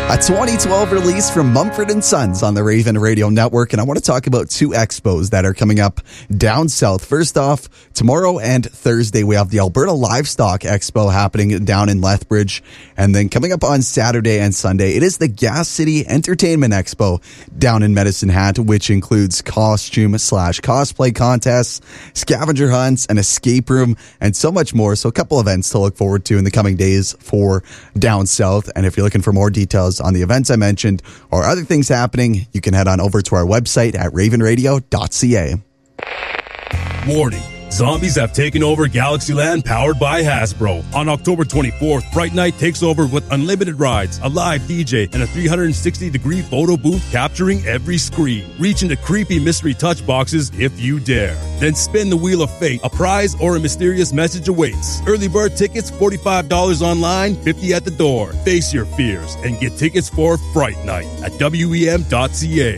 A 2012 release from Mumford & Sons on the Raven Radio Network, and I want to talk about two expos that are coming up down south. First off, tomorrow and Thursday, we have the Alberta Livestock Expo happening down in Lethbridge, and then coming up on Saturday and Sunday, it is the Gas City Entertainment Expo down in Medicine Hat, which includes costume/cosplay contests, scavenger hunts, an escape room, and so much more. So a couple events to look forward to in the coming days for down south, and if you're looking for more details on the events I mentioned or other things happening, you can head on over to our website at ravenradio.ca. Warning. Zombies have taken over Galaxyland powered by Hasbro. On October 24th, Fright Night takes over with unlimited rides, a live DJ, and a 360-degree photo booth capturing every screen. Reach into creepy mystery touch boxes if you dare. Then spin the Wheel of Fate. A prize or a mysterious message awaits. Early bird tickets, $45 online, $50 at the door. Face your fears and get tickets for Fright Night at WEM.ca.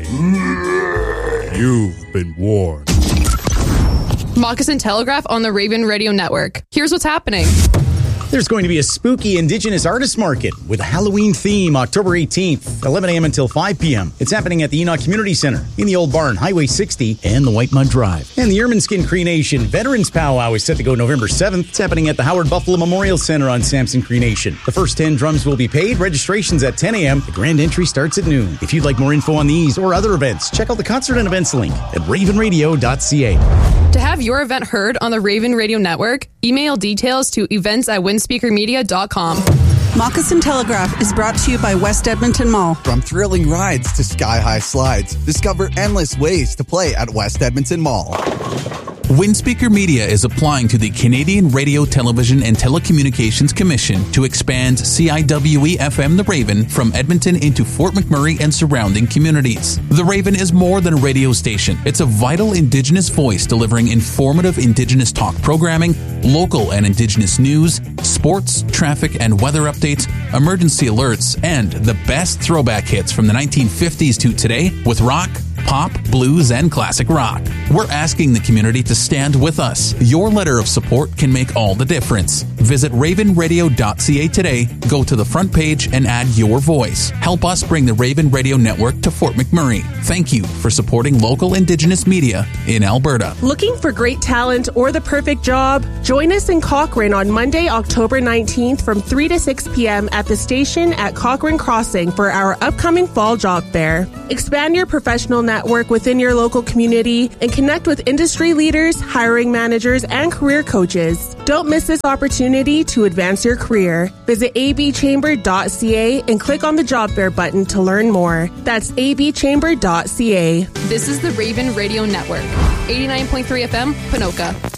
You've been warned. Moccasin Telegraph on the Raven Radio Network. Here's what's happening. There's going to be a spooky Indigenous artist market with a Halloween theme October 18th, 11 a.m. until 5 p.m. It's happening at the Enoch Community Center in the Old Barn, Highway 60, and the White Mud Drive. And the Ermineskin Cree Nation Veterans Powwow is set to go November 7th. It's happening at the Howard Buffalo Memorial Center on Samson Cree Nation. The first 10 drums will be paid. Registration's at 10 a.m. The grand entry starts at noon. If you'd like more info on these or other events, check out the concert and events link at ravenradio.ca. To have your event heard on the Raven Radio Network, email details to events@windspeakermedia.com. Moccasin Telegraph is brought to you by West Edmonton Mall. From thrilling rides to sky-high slides, discover endless ways to play at West Edmonton Mall. Windspeaker Media is applying to the Canadian Radio, Television and Telecommunications Commission to expand CIWE-FM The Raven from Edmonton into Fort McMurray and surrounding communities. The Raven is more than a radio station. It's a vital Indigenous voice delivering informative Indigenous talk programming, local and Indigenous news, sports, traffic and weather updates, emergency alerts, and the best throwback hits from the 1950s to today with rock, pop, blues, and classic rock. We're asking the community to stand with us. Your letter of support can make all the difference. Visit ravenradio.ca today, go to the front page, and add your voice. Help us bring the Raven Radio Network to Fort McMurray. Thank you for supporting local Indigenous media in Alberta. Looking for great talent or the perfect job? Join us in Cochrane on Monday, October 19th from 3 to 6 p.m. at the station at Cochrane Crossing for our upcoming fall job fair. Expand your professional network within your local community and connect with industry leaders, hiring managers, and career coaches. Don't miss this opportunity to advance your career. Visit abchamber.ca and click on the job fair button to learn more. That's abchamber.ca. This is the Raven Radio Network. 89.3 FM, Ponoka.